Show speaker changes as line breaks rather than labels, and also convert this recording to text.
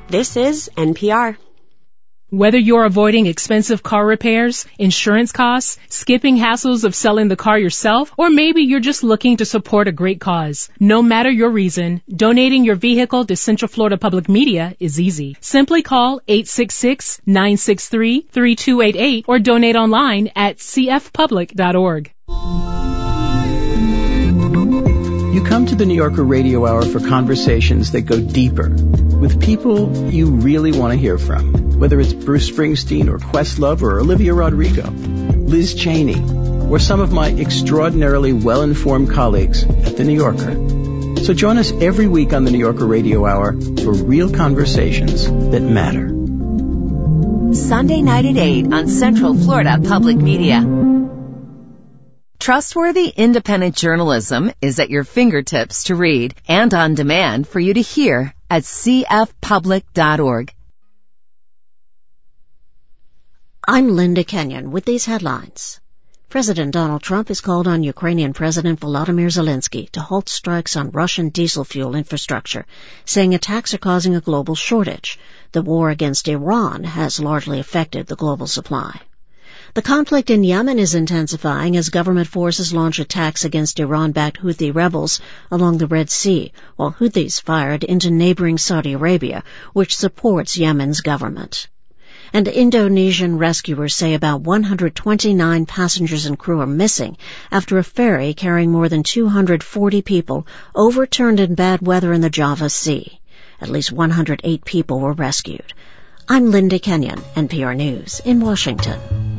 This is NPR.
Whether you're avoiding expensive car repairs, insurance costs, skipping hassles of selling the car yourself, or maybe you're just looking to support a great cause. No matter your reason, donating your vehicle to Central Florida Public Media is easy. Simply call 866-963-3288 or donate online at cfpublic.org.
You come to the New Yorker Radio Hour for conversations that go deeper with people you really want to hear from, whether it's Bruce Springsteen or Questlove or Olivia Rodrigo, Liz Cheney, or some of my extraordinarily well-informed colleagues at the New Yorker. So join us every week on the New Yorker Radio Hour for real conversations that matter.
Sunday night at 8 on Central Florida Public Media. Trustworthy independent journalism is at your fingertips to read and on demand for you to hear at cfpublic.org.
I'm Linda Kenyon with these headlines. President Donald Trump has called on Ukrainian President Volodymyr Zelensky to halt strikes on Russian diesel fuel infrastructure, saying attacks are causing a global shortage. The war against Iran has largely affected the global supply. The conflict in Yemen is intensifying as government forces launch attacks against Iran-backed Houthi rebels along the Red Sea, while Houthis fired into neighboring Saudi Arabia, which supports Yemen's government. And Indonesian rescuers say about 129 passengers and crew are missing after a ferry carrying more than 240 people overturned in bad weather in the Java Sea. At least 108 people were rescued. I'm Linda Kenyon, NPR News in Washington.